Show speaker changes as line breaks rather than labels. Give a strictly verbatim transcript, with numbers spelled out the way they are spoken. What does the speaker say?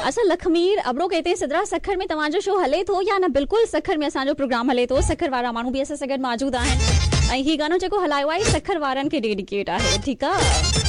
असां लखमीर अबरो कहते सिदरा सखर में तव्हांजो शो हले थो या न? बिल्कुलु सखर में असांजो प्रोग्राम हले थो। सखर वारा माण्हू बि असां सां गॾु मौजूद आहिनि ऐं ही गानो जेको हलायो आहे सखर वारनि खे डेडिकेट आहे। ठीकु आहे।